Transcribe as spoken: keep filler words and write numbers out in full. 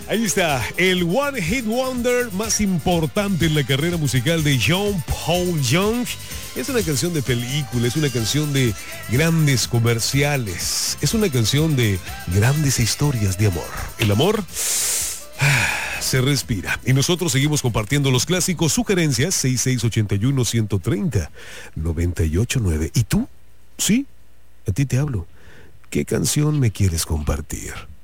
Ahí está, el One Hit Wonder más importante en la carrera musical de John Paul Young. Es una canción de película, es una canción de grandes comerciales, es una canción de grandes historias de amor. El amor se respira. Y nosotros seguimos compartiendo los clásicos. Sugerencias seis seis ocho uno, uno tres cero, nueve ocho nueve. ¿Y tú? Sí, a ti te hablo. ¿Qué canción me quieres compartir?